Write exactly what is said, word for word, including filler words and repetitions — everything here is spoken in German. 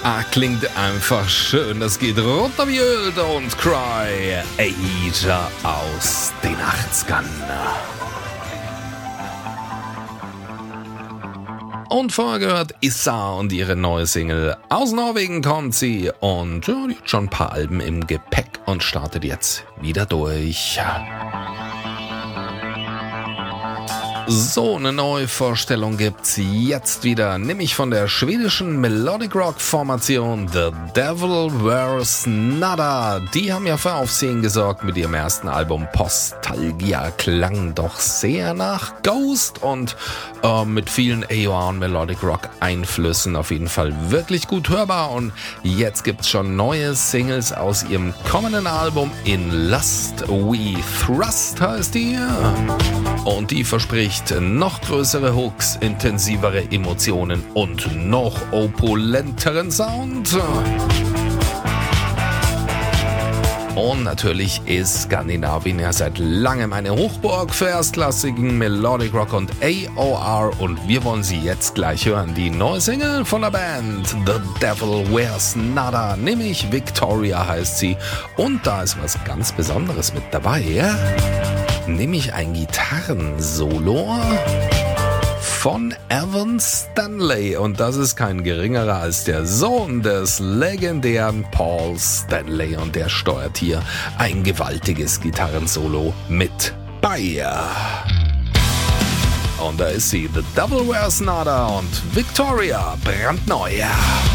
Ah, klingt einfach schön. Das geht runter wie Öl, Don't Cry. Aja aus den achtzigern. Und vorher gehört Issa und ihre neue Single. Aus Norwegen kommt sie und ja, die hat schon ein paar Alben im Gepäck und startet jetzt wieder durch. So, eine neue Vorstellung gibt's jetzt wieder, nämlich von der schwedischen Melodic Rock Formation The Devil Wears Nada. Die haben ja für Aufsehen gesorgt mit ihrem ersten Album Postalgia, klang doch sehr nach Ghost und äh, mit vielen A O R und Melodic Rock Einflüssen auf jeden Fall wirklich gut hörbar. Und jetzt gibt's schon neue Singles aus ihrem kommenden Album In Lust We Thrust heißt die. Und die verspricht noch größere Hooks, intensivere Emotionen und noch opulenteren Sound. Und natürlich ist Skandinavien ja seit langem eine Hochburg für erstklassigen Melodic Rock und A O R und wir wollen sie jetzt gleich hören. Die neue Single von der Band The Devil Wears Nada, nämlich Victoria heißt sie und da ist was ganz Besonderes mit dabei, ja? Nämlich ein Gitarrensolo von Evan Stanley und das ist kein geringerer als der Sohn des legendären Paul Stanley und der steuert hier ein gewaltiges Gitarrensolo mit bei. Und da ist sie, The Devil Wears Nada und Victoria, brandneu.